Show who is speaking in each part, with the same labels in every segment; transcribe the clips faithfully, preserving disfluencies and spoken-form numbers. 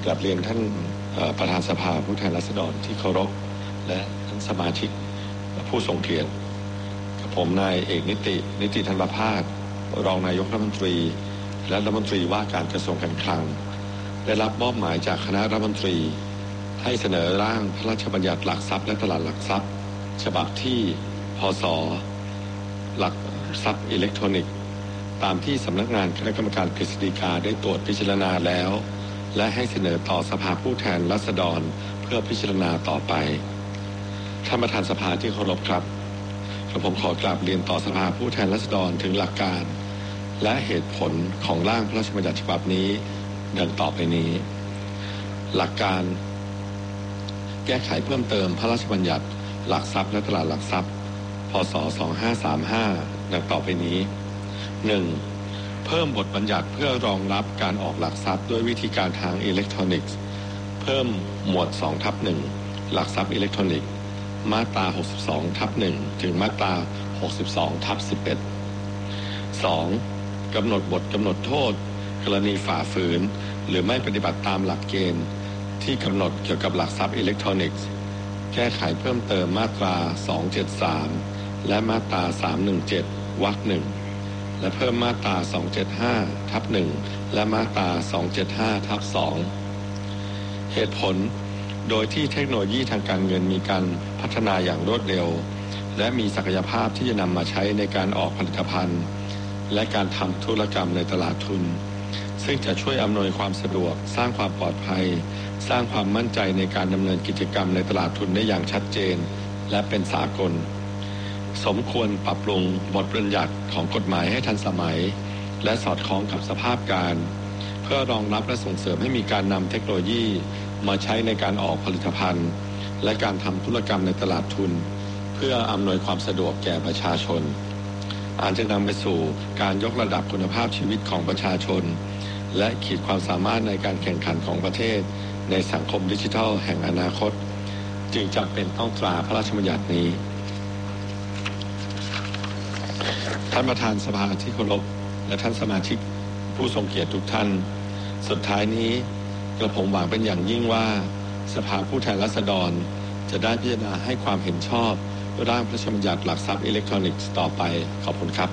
Speaker 1: กราบเรียนท่านประธานสภาผู้แทนราษฎรที่เคารพและท่านสมาชิกผู้ทรงเกียรติกับผมนายเอกนิตินิติธรรมภาครองนายกรัฐมนตรีและรัฐมนตรีว่าการกระทรวงการคลังได้รับมอบหมายจากคณะรัฐมนตรีให้เสนอร่างพระราชบัญญัติหลักทรัพย์และตลาดหลักทรัพย์ฉบับที่พ.ศ.หลักทรัพย์อิเล็กทรอนิกส์ตามที่สำนักงานคณะกรรมการกฤษฎีกาได้ตรวจพิจารณาแล้วและให้เสนอต่อสภาผู้แทนราษฎรเพื่อพิจารณาต่อไปท่านประธานสภาที่เคารพครับกระผมขอกราบเรียนต่อสภาผู้แทนราษฎรถึงหลักการและเหตุผลของร่างพระราชบัญญัติฉบับนี้ดังต่อไปนี้หลักการแก้ไขเพิ่มเติมพระราชบัญญัติหลักทรัพย์และตลาดหลักทรัพย์พ.ศ. สองพันห้าร้อยสามสิบห้าดังต่อไปนี้ หนึ่ง. เพิ่มบทบัญญัติเพื่อรองรับการออกหลักทรัพย์ด้วยวิธีการทางอิเล็กทรอนิกส์เพิ่มหมวด สองทับหนึ่ง หลักทรัพย์อิเล็กทรอนิกส์มาตรา หกสิบสองทับหนึ่ง ถึงมาตรา หกสิบสองทับสิบเอ็ด สอง. กำหนดบทกำหนดโทษกรณีฝ่าฝืนหรือไม่ปฏิบัติตามหลักเกณฑ์ที่กำหนดเกี่ยวกับหลักทรัพย์อิเล็กทรอนิกส์แก้ไขเพิ่มเติมมาตรา สองร้อยเจ็ดสิบสาม และมาตรา สามร้อยสิบเจ็ด วรรคหนึ่งและเพิ่มมาตรา สองร้อยเจ็ดสิบห้า ทับหนึ่ง และมาตรา สองร้อยเจ็ดสิบห้า ทับสอง เหตุผลโดยที่เทคโนโลยีทางการเงินมีการพัฒนาอย่างรวดเร็วและมีศักยภาพที่จะนำมาใช้ในการออกผลิตภัณฑ์และการทำธุรกรรมในตลาดทุนซึ่งจะช่วยอำนวยความสะดวกสร้างความปลอดภัยสร้างความมั่นใจในการดำเนินกิจกรรมในตลาดทุนได้อย่างชัดเจนและเป็นสากลสมควรปรับปรุงบทบัญญัติของกฎหมายให้ทันสมัยและสอดคล้องกับสภาพการเพื่อรองรับและส่งเสริมให้มีการนำเทคโนโลยีมาใช้ในการออกผลิตภัณฑ์และการทำธุรกรรมในตลาดทุนเพื่ออำนวยความสะดวกแก่ประชาชนอาจจะนำไปสู่การยกระดับคุณภาพชีวิตของประชาชนและขีดความสามารถในการแข่งขันของประเทศในสังคมดิจิทัลแห่งอนาคตจึงจำเป็นต้องตราพระราชบัญญัตินี้ท่านประธานสภาที่เคารพและท่านสมาชิกผู้ทรงเกียรติทุกท่านสุดท้ายนี้กระผมหวังเป็นอย่างยิ่งว่าสภาผู้แทนราษฎรจะได้พิจารณาให้ความเห็นชอบร่างพระราชบัญญัติหลักทรัพย์อิเล็กทรอนิกส์ต่อไปขอบคุณครับ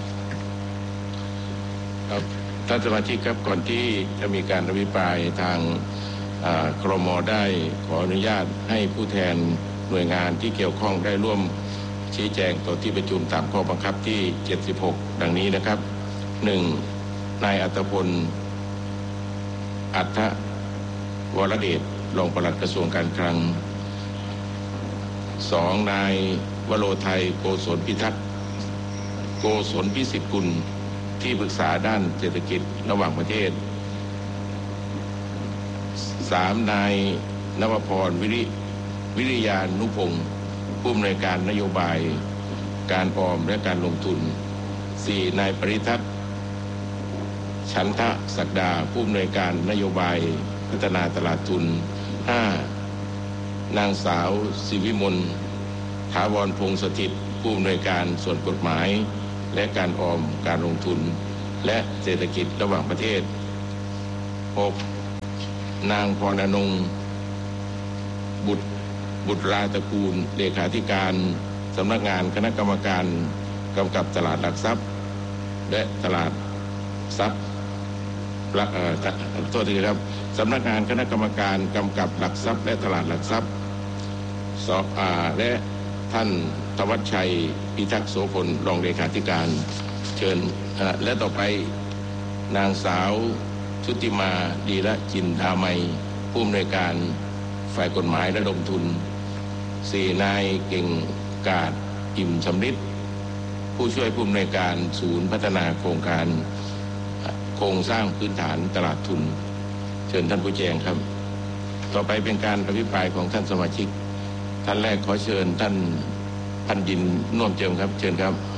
Speaker 2: ครับท่านสมาชิกครับก่อนที่จะมีการอภิปรายทางครม.ได้ขออนุญาตให้ผู้แทนหน่วยงานที่เกี่ยวข้องได้ร่วมชี้แจงต่อที่ประชุมตามข้อบังคับที่เจ็ดสิบหกดังนี้นะครับ หนึ่ง. นายอัตพลอัฏฐวรเดชรองปลัดกระทรวงการคลัง สอง. นายวโรไทยโกศลพิทักษ์โกศลพิสิทธิ์กุลที่ปรึกษาด้านเศรษฐกิจระหว่างประเทศ สาม. นายนวพรวิริวิริยานุพงศ์ผู้อำนวยการนโยบายการออมและการลงทุน สี่. นายปริทัศน์ฉันทะศักดาผู้อำนวยการนโยบายพัฒนาตลาดทุน ห้า. นางสาวศิวิมลถาวรพงษ์สถิตผู้อำนวยการส่วนกฎหมายและการออมการลงทุนและเศรษฐกิจระหว่างประเทศ หก. นางพรอนงค์บุตรบุตรราตระกูลเลขาธิการสำนักงานคณะกรรมการกำกับตลาดหลักทรัพย์และตลาดทรัพย์หลักเอ่อโทษทีครับสำนักงานคณะกรรมการกำกับหลักทรัพย์และตลาดหลักทรัพย์สอบอ่าและท่านธวัชชัยพิทักษ์โสพลรองเลขาธิการเชิญและต่อไปนางสาวชุติมาดีละจินดามัยผู้อำนวยการฝ่ายกฎหมายและลงทุน สี่. นายเก่งกาจอิ่มสำริดผู้ช่วยผู้อำนวยการศูนย์พัฒนาโครงการโครงสร้างพื้นฐานตลาดทุนเชิญท่านผู้แจงครับต่อไปเป็นการอภิปรายของท่านสมาชิกท่านแรกขอเชิญท่านพันยินน่วมเจิมครับเชิญครับ